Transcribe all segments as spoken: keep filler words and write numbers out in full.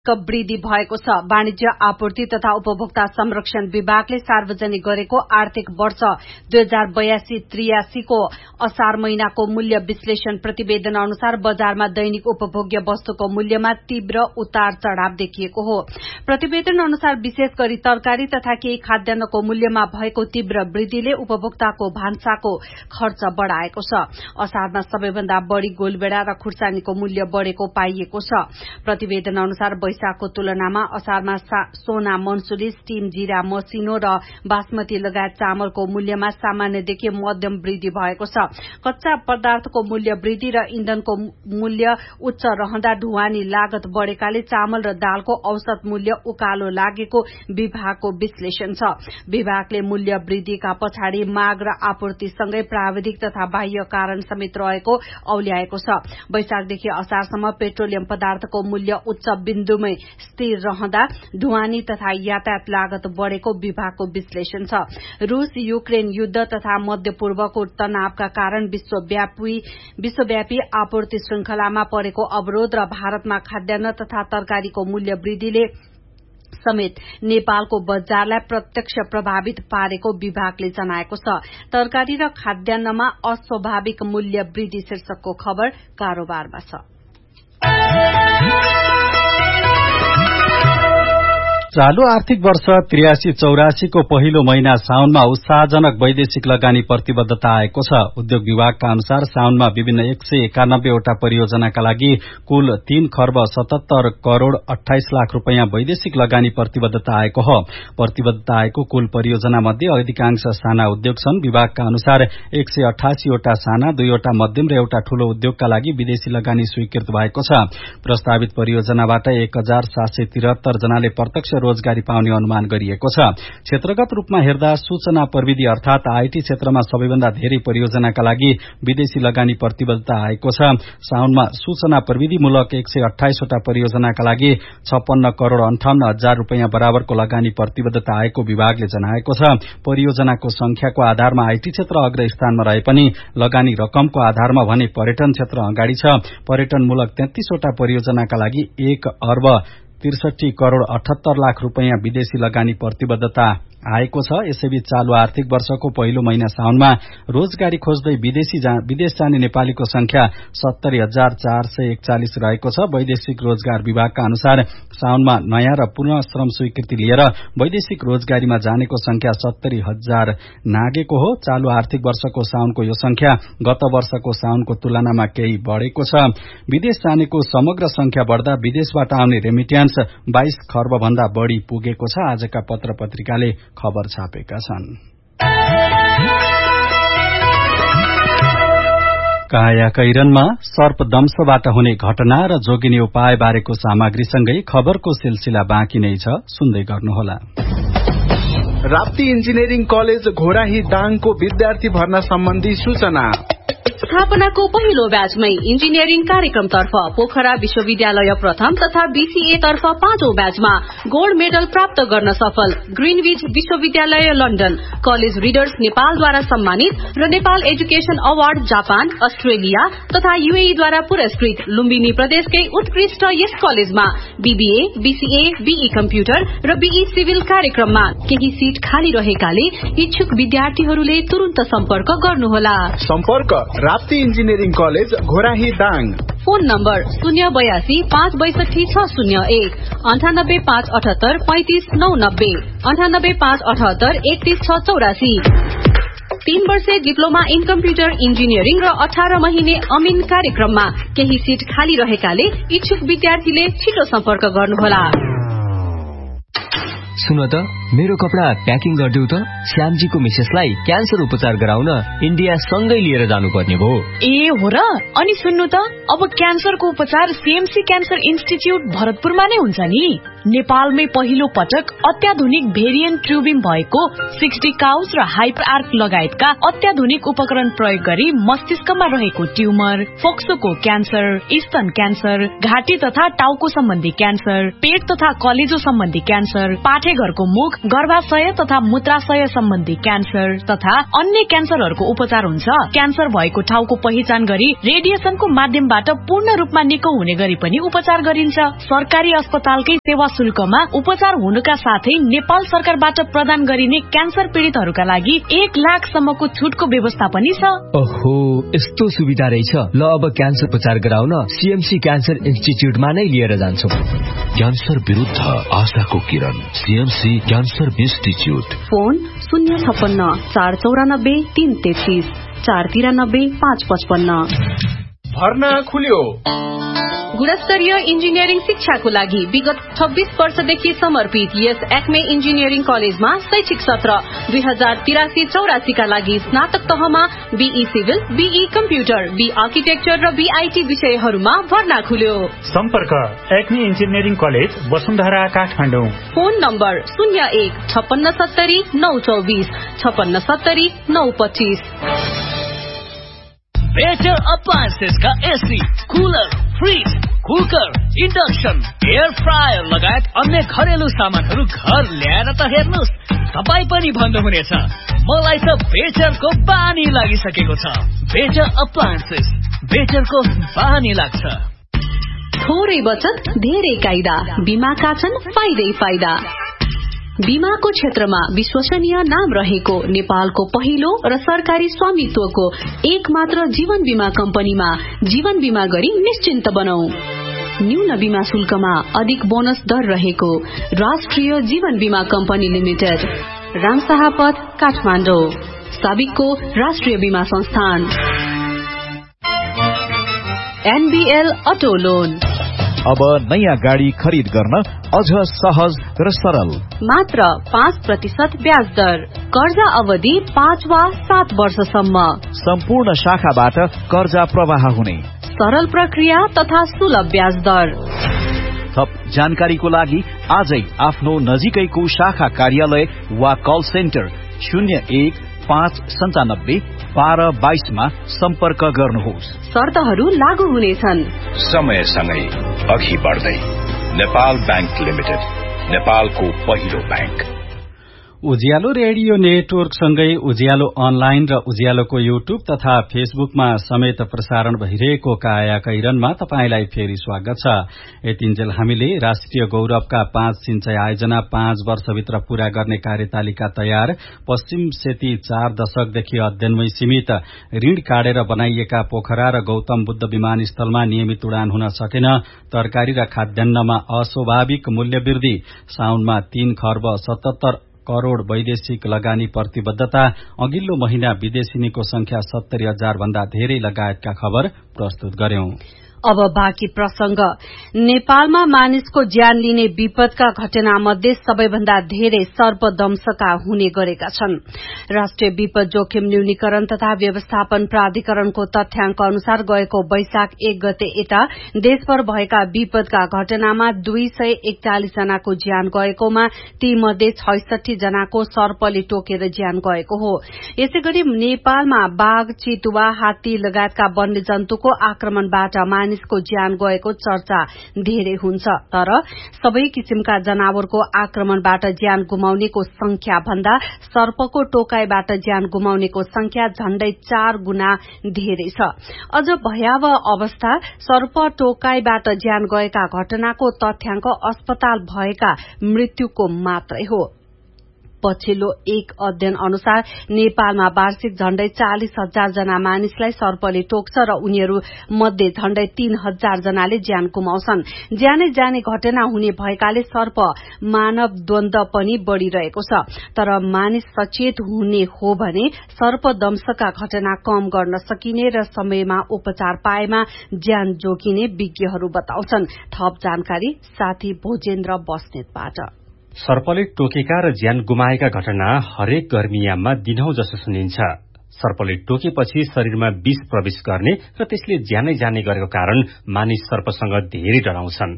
वृद्धि भएको छ। वाणिज्य आपूर्ति तथा उपभोक्ता संरक्षण विभागले सार्वजनिक गरेको आर्थिक वर्ष दुई हजार बयासी त्रियासीको असार महिनाको मूल्य विश्लेषण प्रतिवेदन अनुसार बजारमा दैनिक उपभोग्य वस्तुको मूल्यमा तीव्र उतार चढ़ाव देखिएको हो। प्रतिवेदन अनुसार विशेष गरी तरकारी तथा केही खाद्यान्नको मूल्यमा भएको तीव्र वृद्धिले उपभोक्ताको भान्साको खर्च बढ़ाएको छ। असारमा सबैभन्दा बढ़ी गोलबेड़ा र खुर्सानीको मूल्य बढ़ेको पाइएको छ। प्रतिवेदन अनुसार वैशाखको तुलनामा असारमा सोना, मनसुली, स्टीम, जीरा, मसिनो र बासमती लगायत चामलको मूल्यमा सामान्यदेखि मध्यम वृद्धि भएको छ। कच्चा पदार्थको मूल्य वृद्धि र इन्धनको मूल्य उच्च रहँदा ढुवानी लागत बढ़ेकाले चामल र दालको औसत मूल्य उकालो लागेको विभागको विश्लेषण छ। विभागले मूल्य वृद्धिका पछाडि माग र आपूर्तिसँगै प्राविधिक तथा बाह्य कारण समेत रहेको औल्याएको छ। वैशाखदेखि असारसम्म पेट्रोलियम पदार्थको मूल्य उच्च बिन्दुमै स्थिर रहँदा ढुवानी तथा यातायात लागत बढ़ेको विभागको विश्लेषण छ। रूस युक्रेन युद्ध तथा मध्यपूर्वको तनावका कारण विश्वव्यापी विश्वव्यापी आपूर्ति श्रृंखलामा परेको अवरोध र भारतमा खाद्यान्न तथा तरकारीको मूल्य वृद्धिले समेत नेपालको बजारलाई प्रत्यक्ष प्रभावित पारेको विभागले जनाएको छ। तरकारी र खाद्यान्नमा अस्वाभाविक मूल्य वृद्धि शीर्षकको खबर कारोबारमा छ। चालू आर्थिक वर्ष त्रियासी चौरासीको पहिलो महिना साउनमा उत्साहजनक वैदेशिक लगानी प्रतिबद्धता आएको छ। उद्योग विभागका अनुसार साउनमा विभिन्न एक सय एकानब्बेवटा परियोजनाका लागि कुल तीन खर्ब सतहत्तर करोड़ अठाइस लाख रूपियाँ वैदेशिक लगानी प्रतिबद्धता आएको हो। प्रतिबद्धता आएको कुल परियोजना मध्ये अधिकांश साना उद्योग छन्। विभागका अनुसार एक सय अठासीवटा साना, दुईवटा मध्यम र एउटा ठूलो उद्योगका लागि विदेशी लगानी स्वीकृत भएको छ। प्रस्तावित परियोजनाबाट एक हजार सात सय त्रिहत्तर जनाले प्रत्यक्ष रोजगारी पाउने अनुमान गरिएको छ। क्षेत्रगत रूपमा हेर्दा सूचना प्रविधि अर्थात आईटी क्षेत्रमा सबैभन्दा धेरै परियोजनाका लागि विदेशी लगानी प्रतिबद्धता आएको छ। साउनमा सूचना प्रविधिमूलक एक सय अठाइसवटा परियोजनाका लागि छप्पन्न करोड़ अन्ठाउन्न हजार रूपियाँ बराबरको लगानी प्रतिबद्धता आएको विभागले जनाएको छ। परियोजनाको संख्याको आधारमा आईटी क्षेत्र अग्र स्थानमा रहे पनि लगानी रकमको आधारमा भने पर्यटन क्षेत्र अगाडि छ। पर्यटनमूलक तेत्तीसवटा परियोजनाका लागि एक अर्ब त्रिसठी करोड़ अठहत्तर लाख रूपियाँ विदेशी लगानी प्रतिबद्धता आएको छ। यसैबीच चालू आर्थिक वर्षको पहिलो महिना साउनमा रोजगारी खोज्दै विदेशी जा, विदेश जाने नेपालीको संख्या सत्तरी हजार चार सय एकचालिस रहेको छ। वैदेशिक रोजगार विभागका अनुसार साउनमा नयाँ र पुनः श्रम स्वीकृति लिएर वैदेशिक रोजगारीमा जानेको संख्या सत्तरी हजार नागेको हो। चालू आर्थिक वर्षको साउनको यो संख्या गत वर्षको साउनको तुलनामा केही बढ़ेको छ। विदेश जानेको समग्र संख्या बढ़दा विदेशबाट आउने रेमिट्यान्स बाइस खर्ब भन्दा बढ़ी पुगेको छ। आजका पत्र पत्रिकाले खबर छापेका छन्। काया कैरनमा सर्पदंशबाट हुने घटना र जोगिने उपाय बारेको सामग्रीसँगै खबरको सिलसिला बाँकी नै छ, सुन्दै गर्नुहोला। राप्ती इन्जिनियरिङ कलेज घोराही दाङको विद्यार्थी भर्ना सम्बन्धी सूचना। स्थापनाको पहिलो ब्याचमै इन्जिनियरिङ कार्यक्रमतर्फ पोखरा विश्वविद्यालय प्रथम तथा बीसीए तर्फ पाँचौं ब्याचमा गोल्ड मेडल प्राप्त गर्न सफल ग्रीनविच विश्वविद्यालय लन्डन, कलेज रिडर्स नेपालद्वारा सम्मानित र Nepal education award Japan, Australia तथा यूएई द्वारा पुरस्कृत लुम्बिनी प्रदेशकै उत्कृष्ट यस कलेजमा बीबीए, बीसीए, बीई कम्प्युटर र बीई सिभिल कार्यक्रममा केही सीट खाली रहेकाले इच्छुक विद्यार्थीहरूले तुरन्त सम्पर्क गर्नुहोला। सम्पर्क Rapti engineering college Ghorahi Dang. Phone number शून्य बयासी पाँच बैसठी छ शून्य एक, अन्ठानब्बे पाँच अठहत्तर पैंतिस नौ नब्बे, अन्ठानब्बे पाँच अठहत्तर एकतीस छ चौरासी। तीन वर्षे डिप्लोमा इन कम्प्युटर इन्जिनियरिङ र अठार महिने अमिन कार्यक्रममा केही सीट खाली रहेकाले इच्छुक विद्यार्थीले छिटो सम्पर्क गर्नुहोला। सुन त, मेरो कपडा प्याकिङ गरिदेऊ त। श्यामजीको मिसेसलाई क्यान्सर उपचार गराउन इन्डिया सँगै लिएर जानुपर्ने भयो। ए हो र? अनि सुन्नु त, अब क्यान्सरको उपचार सीएमसी क्यान्सर इन्स्टिच्युट भरतपुरमा नै हुन्छ नि। नेपालमै पहिलो पटक अत्याधुनिक भेरिएन्ट ट्युबिङ भएको सिक्सटी काउस र हाइपर आर्क लगायतका अत्याधुनिक उपकरण प्रयोग गरी मस्तिष्कमा रहेको ट्युमर, फोक्सोको क्यान्सर, स्तन क्यान्सर, घाँटी तथा टाउको सम्बन्धी क्यान्सर, पेट तथा कलेजो सम्बन्धी क्यान्सर, पाठेघरको मुख गर्भाशय तथा मूत्राशय सम्बन्धी क्यान्सर तथा अन्य क्यान्सरहरूको उपचार हुन्छ। क्यान्सर भएको ठाउँको पहिचान गरी रेडिएसनको माध्यमबाट पूर्ण रूपमा निको हुने गरी पनि उपचार गरिन्छ। सरकारी अस्पतालकै सेवा शुल्कमा उपचार हुनुका साथै नेपाल सरकारबाट प्रदान गरिने क्यान्सर पीड़ितहरूका लागि एक लाख सम्मको छुटको व्यवस्था पनि छ। ओहो, यस्तो सुविधा रहेछ। ल अब क्यान्सर उपचार गराउन सीएमसी क्यान्सर इन्स्टिच्युटमा नै लिएर जान्छौ। क्यान्सर विरुद्ध आशाको किरण, सीएमसी क्यान्सर इन्स्टिच्युट। फोन शून्य छप्पन्न चार चौरानब्बे तीन तेत्तीस चार तिरानब्बे पाँच पचपन्न। भर्ना खुल्यो। गुणस्तरीय इन्जिनियरिङ शिक्षाको लागि विगत छब्बीस वर्षदेखि समर्पित यस एक्मे इन्जिनियरिङ कलेजमा शैक्षिक सत्र दुई हजार तिरासी चौरासी का लागि स्नातक तहमा be civil, be computer, be architecture र बीआईटी विषयहरूमा भर्ना खुल्यो। सम्पर्क Acme engineering college, Vasundhara, Kathmandu. Phone number शून्य एक छप्पन्न सत्तरी नौ चौबिस छप्पन्न सत्तरी नौ पच्चीस। Better अप्लायन्सेसका AC, cooler, fridge, cooker, induction, air fryer लगायत अन्य घरेलु सामानहरू घर ल्याएर त हेर्नुहोस्, तपाईँ पनि भन्नुहुनेछ मलाई त बेटरको बानी लागिसकेको छ। बेटर अप्लायन्सेस, बेटरको बानी लाग्छ। थोरै बचत धेरै कायदा, बीमाका छन् फाइदै फाइदा। बीमाको क्षेत्रमा विश्वसनीय नाम रहेको नेपालको पहिलो र सरकारी स्वामित्वको एक मात्र जीवन बीमा कम्पनीमा जीवन बीमा गरी निश्चिन्त बनाऊ। न्यून बीमा शुल्कमा अधिक बोनस दर रहेको राष्ट्रिय जीवन बीमा कम्पनी लिमिटेड, रामशाहपथ, काठमाडौँ। साबिकको राष्ट्रिय बीमा संस्थान। NBL auto loan. अब नयाँ गाडी खरिद गर्न अझ सहज र सरल। मात्र पाँच प्रतिशत ब्याज दर। कर्जा अवधि पाँच वा सात वर्षसम्म। सम्पूर्ण शाखाबाट कर्जा प्रवाह हुने। सरल प्रक्रिया तथा सुलभ ब्याज दर। थप जानकारीको लागि आजै आफ्नो नजिकैको शाखा कार्यालय वा कल सेन्टर शून्य एक पाँच सन्तानब्बे बाह्र बाइसमा सम्पर्क गर्नुहोस्। शर्तहरू लागू हुनेछन्। समयसँगै अघि बढ्दै नेपाल बैंक लिमिटेड, नेपालको पहिलो बैंक। उज्यालो रेडियो नेटवर्क सँगै उज्यालो अनलाइन र उज्यालोको युट्युब तथा फेसबुकमा समेत प्रसारण भइरहेको काया कैरनमा तपाईंलाई फेरि स्वागत छ। यतिन्जेल हामीले राष्ट्रिय गौरवका पाँच सिंचाई आयोजना पाँच वर्षभित्र पूरा गर्ने कार्यतालिका तयार, पश्चिम सेती चार दशकदेखि अध्ययनमै सीमित, ऋण काटेर बनाइएका पोखरा र गौतम बुद्ध विमानस्थलमा नियमित उडान हुन सकेन, तरकारी र खाद्यान्नमा अस्वाभाविक मूल्यवृद्धि, साउनमा तीन खर्ब सतहत्तर करोड़ वैदेशिक लगानी प्रतिबद्धता, अघिल्लो महिना विदेशिनीको संख्या सत्तरी हजार भन्दा धेरै लगायतका खबर प्रस्तुत गर्यौं। अब बाँकी प्रसंग। नेपालमा मानिसको ज्यान लिने विपदका घटना मध्ये सबैभन्दा धेरै सर्पदंशका हुने गरेका छन्। राष्ट्रिय विपद जोखिम न्यूनीकरण तथा व्यवस्थापन प्राधिकरणको तथ्याङ्क अनुसार गएको वैशाख एक गते यता देशभर भएका विपदका घटनामा दुई सय एकचालिस जनाको ज्यान गएकोमा ती मध्ये छैसठी जनाको सर्पले टोकेर ज्यान गएको हो। यसैगरी नेपालमा बाघ, चितुवा, हात्ती लगायतका वन्यजन्तुको आक्रमणबाट मानिसको ज्यान गएको चर्चा धेरै हुन्छ, तर सबै किसिमका जनावरको आक्रमणबाट ज्यान गुमाउनेको संख्या भन्दा सर्पको टोकाईबाट ज्यान गुमाउनेको संख्या झण्डै चार गुणा धेरै छ। अझ भयावह अवस्था सर्प टोकाईबाट ज्यान गएका घटनाको तथ्याङ्क अस्पताल भएका मृत्युको मात्रै हो। पछिल्लो एक अध्ययन अनुसार नेपालमा वार्षिक झण्डै चालिस हजार जना मानिसलाई सर्पले टोक्छ र उनीहरू मध्ये झण्डै तीन हजार जनाले ज्यान गुमाउँछन्। ज्यानै जाने घटना हुने भएकाले सर्प मानव द्वन्द पनि बढ़िरहेको छ। तर मानिस सचेत हुने हो भने सर्पदंशका घटना कम गर्न सकिने र समयमा उपचार पाएमा ज्यान जोगिने विज्ञहरू बताउँछन्। थप जानकारी साथी भोजेन्द्र बस्नेतबाट। सर्पले टोकेका र ज्यान गुमाएका घटना हरेक गर्मीयाममा दिनौं जसो सुनिन्छ। सर्पले टोकेपछि शरीरमा विष प्रवेश गर्ने र त्यसले ज्यानै जाने गरेको कारण मानिस सर्पसँग धेरै डराउँछन्।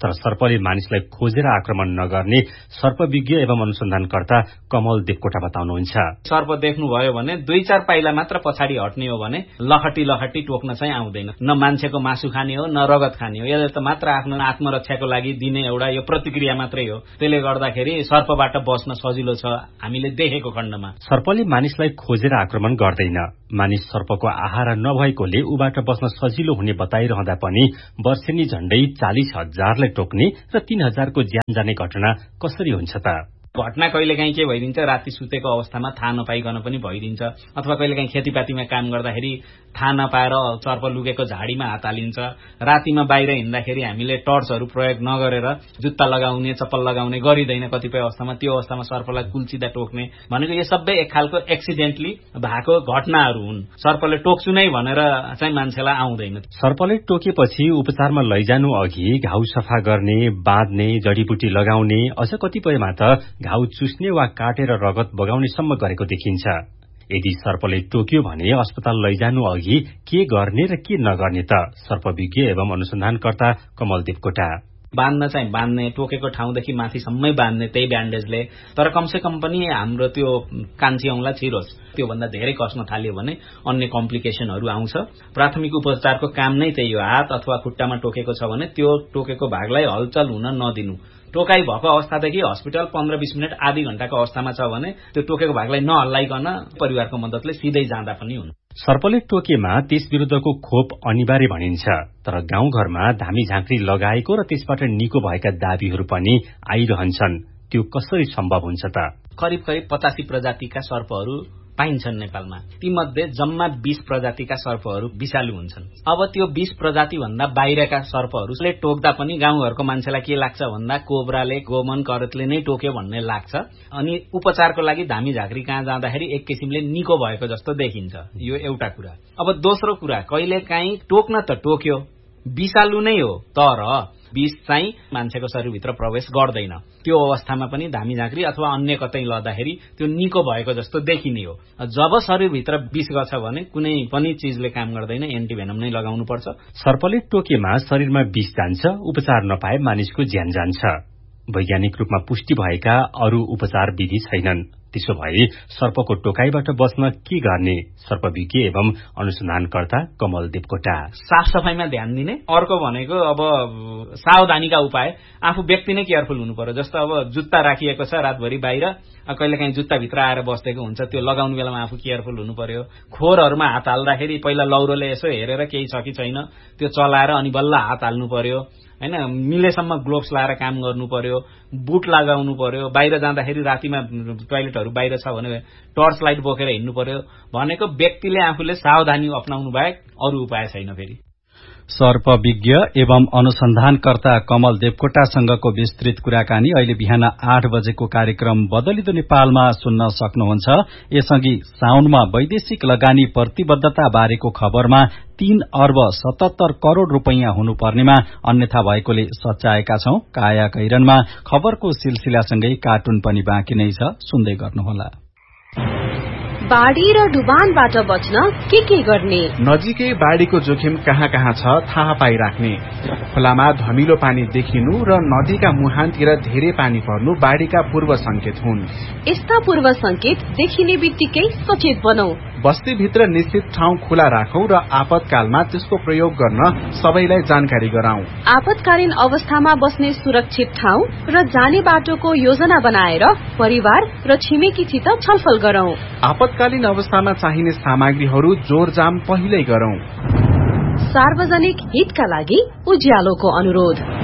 तर सर्पले मानिसलाई खोजेर आक्रमण नगर्ने सर्पविज्ञ एवं अनुसन्धानकर्ता कमल देवकोटा बताउनुहुन्छ। सर्प देख्नुभयो भने दुई चार पाइला मात्र पछाडि हट्ने हो भने लखटी लखटी टोक्न चाहिँ आउँदैन। न मान्छेको मासु खाने हो न रगत खाने हो, यसले त मात्र आफ्नो आत्मरक्षाको लागि दिने एउटा यो प्रतिक्रिया मात्रै हो। त्यसले गर्दाखेरि सर्पबाट बस्न सजिलो छ हामीले देखेको खण्डमा। सर्पले मानिसलाई खोजेर आक्रमण गर्दैन। मानिस सर्पको आहारा नभएकोले उबाट बस्न सजिलो हुने बताइरहँदा पनि वर्षेनी झण्डै चालिस हजारलाई टोक्ने र तीन हजारको ज्यान जाने घटना कसरी हुन्छ त? घटना कहिलेकाहीँ के भइदिन्छ, राति सुतेको अवस्थामा थाहा नपाइकन पनि भइदिन्छ, अथवा कहिलेकाहीँ खेतीपातीमा काम गर्दाखेरि थाहा नपाएर सर्प लुकेको झाडीमा हात हालिन्छ। रातिमा बाहिर हिँड्दाखेरि हामीले टर्चहरू प्रयोग नगरेर जुत्ता लगाउने चप्पल लगाउने गरिँदैन कतिपय अवस्थामा, त्यो अवस्थामा सर्पलाई कुल्चिँदा टोक्ने भनेको यो सबै एक खालको एक्सिडेन्टली भएको घटनाहरू हुन्। सर्पले टोक्छु नै भनेर चाहिँ मान्छेलाई आउँदैन। सर्पले टोकेपछि उपचारमा लैजानु अघि घाउ सफा गर्ने, बाँध्ने, जडीबुटी लगाउने, अझ कतिपयमा त घाउ चुस्ने वा काटेर रगत बगाउने सम्म गरेको देखिन्छ। यदि सर्पले टोक्यो भने अस्पताल लैजानु अघि के गर्ने र के नगर्ने त? सर्पविज्ञ एवं अनुसन्धानकर्ता कमल देवकोटा। बाँध्न चाहिँ बाँध्ने, टोकेको ठाउँदेखि माथिसम्मै बाँध्ने त्यही ब्यान्डेजले, तर कमसे कम पनि हाम्रो त्यो कान्छी औंला छिरोस्। त्योभन्दा धेरै कस्न थाल्यो भने अन्य कम्प्लिकेसनहरू आउँछ। प्राथमिक उपचारको काम नै त्यही हो। हात अथवा खुट्टामा टोकेको छ भने त्यो टोकेको भागलाई हलचल हुन नदिनु। टोकाई भएको अवस्थादेखि हस्पिटल पन्ध्र बीस मिनट आधी घण्टाको अवस्थामा छ भने त्यो टोकेको भागलाई नहल्लाइकन परिवारको मद्दतले सिधै जाँदा पनि हुन्। सर्पले टोकेमा त्यस विरुद्धको खोप अनिवार्य भनिन्छ, तर गाउँघरमा धामी झाँक्री लगाएको र त्यसबाट निको भएका दाबीहरू पनि आइरहन्छन्। त्यो कसरी सम्भव हुन्छ त? करिब करिब पचासी प्रजातिका सर्पहरू पाइन्छन् नेपालमा। तीमध्ये जम्मा बीस प्रजातिका सर्पहरू विषालु हुन्छन्। अब त्यो बीस प्रजाति भन्दा बाहिरका सर्पहरूले टोक्दा पनि गाउँघरको मान्छेलाई के लाग्छ भन्दा कोब्राले, गोमन, करतले नै टोक्यो भन्ने लाग्छ। अनि उपचारको लागि धामी झाँक्री कहाँ जाँदाखेरि एक किसिमले निको भएको जस्तो देखिन्छ। यो एउटा कुरा। अब दोस्रो कुरा, कहिलेकाहीँ टोक्न त टोक्यो, विषालु नै हो, तर विष चाहिँ मान्छेको शरीरभित्र प्रवेश गर्दैन। त्यो अवस्थामा पनि धामी झाँक्री अथवा अन्य कतै लड्दाखेरि त्यो निको भएको जस्तो देखिने हो। जब शरीरभित्र विष गर्छ भने कुनै पनि चीजले काम गर्दैन, एन्टिभेनम नै लगाउनु पर्छ। सर्पले टोकेमा शरीरमा विष जान्छ, उपचार नपाए मानिसको ज्यान जान्छ। वैज्ञानिक रूपमा पुष्टि भएका अरू उपचार विधि छैनन्। त्यसो भए सर्पको टोकाईबाट बस्न के गर्ने? सर्पविज्ञ एवं अनुसन्धानकर्ता कमल देवकोटा। साफ सफाईमा ध्यान दिने। अर्को भनेको अब सावधानीका उपाय, आफू व्यक्ति नै केयरफुल हुनु पर्यो। जस्तो अब जुत्ता राखिएको छ रातभरि बाहिर, कहिलेकाहीँ जुत्ताभित्र आएर बसेको हुन्छ, त्यो लगाउने बेलामा आफू केयरफुल हुनु पर्यो। खोरहरूमा हात हाल्दाखेरि पहिला लौरोले यसो हेरेर केही छ कि छैन त्यो चलाएर अनि बल्ल हात हाल्नु पर्यो हैन। मिलेसम्म ग्लोभ्स लाएर काम गर्नु पर्यो, बुट लगाउनु पर्यो। बाहिर जाँदाखेरि रातिमा टोयलेटहरू बाहिर छ भने टर्च लाइट बोकेर हिँड्नु पर्यो। भनेको व्यक्तिले आफूले सावधानी अपनाउनु बाहेक अरू उपाय छैन। फेरि सर्पविज्ञ एवं अनुसन्धानकर्ता कमल देवकोटासँगको विस्तृत कुराकानी अहिले बिहान आठ बजेको कार्यक्रम बदलिदो नेपालमा सुन्न सक्नुहुन्छ। यसअघि साउनमा वैदेशिक लगानी प्रतिबद्धता बारेको खबरमा तीन अर्ब सतहत्तर करोड़ रूपैयाँ हुनुपर्नेमा अन्यथा भएकोले सच्याएका छौं। काया कैरनमा खबरको सिलसिलासँगै कार्टुन पनि बाँकी नै छ, सुन्दै गर्नुहोला। बाढ़ी र डुबानबाट बच्न के के गर्ने? नजिकै बाढ़ीको जोखिम कहाँ कहाँ छ थाहा पाइराख्ने। खोलामा धमिलो पानी देखिनु र नदीका मुहानतिर धेरै पानी पर्नु बाढ़ीका पूर्व संकेत हुन्। यस्ता पूर्व संकेत देखिने बित्तिकै सचेत बनौ। बस्तीभित्र निश्चित ठाउँ खुला राखौं र आपतकालमा त्यसको प्रयोग गर्न सबैलाई जानकारी गराउँ। आपतकालीन अवस्थामा बस्ने सुरक्षित ठाउँ र जाने बाटोको योजना बनाएर परिवार र छिमेकीसित छलफल गरौं। आपतकालीन अवस्थामा चाहिने सामग्रीहरू जोरजाम पहिल्यै गरौं। सार्वजनिक हितका लागि उज्यालोको अनुरोध।